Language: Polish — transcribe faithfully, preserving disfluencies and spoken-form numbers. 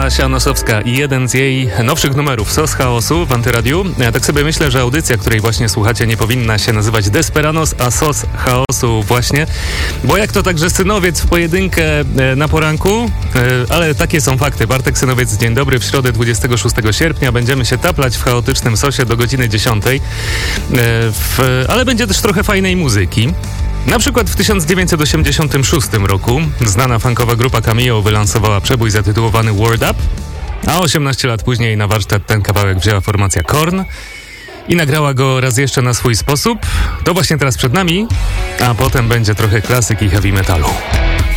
Asia Nosowska i jeden z jej nowszych numerów, Sos Chaosu w Antyradiu. Ja tak sobie myślę, że audycja, której właśnie słuchacie, nie powinna się nazywać Desperanos, a Sos Chaosu właśnie, bo jak to także Synowiec w pojedynkę na poranku, ale takie są fakty. Bartek Synowiec, dzień dobry. W środę dwudziestego szóstego sierpnia będziemy się taplać w chaotycznym sosie do godziny dziesiątej, w, ale będzie też trochę fajnej muzyki. Na przykład w tysiąc dziewięćset osiemdziesiątym szóstym roku znana funkowa grupa Cameo wylansowała przebój zatytułowany Word Up, a osiemnaście lat później na warsztat ten kawałek wzięła formacja Korn i nagrała go raz jeszcze na swój sposób. To właśnie teraz przed nami, a potem będzie trochę klasyki heavy metalu.